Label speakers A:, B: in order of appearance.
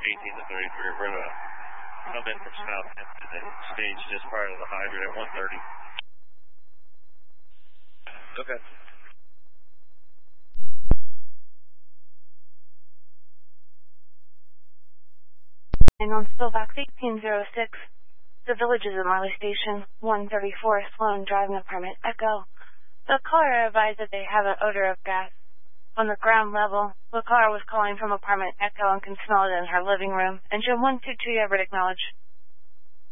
A: 18 to 33. We're going to come in from south into the stage just prior to the hydrant at 1:30. Okay.
B: And on Spillvax 1806, the village is at Marley Station, 134 Sloan Drive, apartment Echo. The caller advised that they have an odor of gas. On the ground level, the caller was calling from apartment Echo and can smell it in her living room. Engine 122, Everett acknowledge.